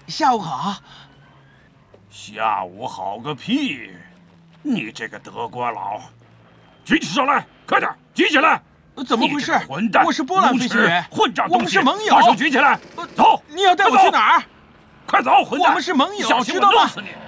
下午好。 下午好个屁！你这个德国佬，举起手来，快点，举起来！ 怎么回事？ 混蛋！ 我是波兰飞行员， 混账东西！ 我们是盟友。 把手举起来，走！ 你要带我去哪儿？ 快走，混蛋！ 我们是盟友， 小心知道吗？ 我弄死你！